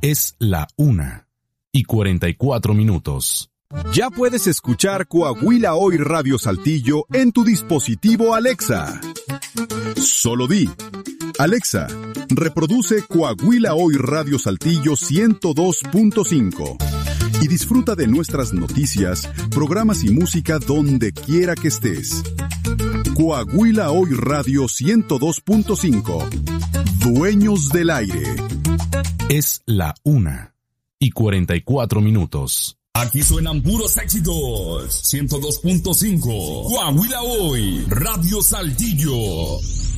Es la 1:44. Ya puedes escuchar Coahuila Hoy Radio Saltillo en tu dispositivo Alexa. Solo di: Alexa, reproduce Coahuila Hoy Radio Saltillo 102.5 y disfruta de nuestras noticias, programas y música donde quiera que estés. Coahuila Hoy Radio 102.5. Dueños del aire. Es la 1:44. Aquí suenan puros éxitos. 102.5. Coahuila Hoy Radio Saltillo.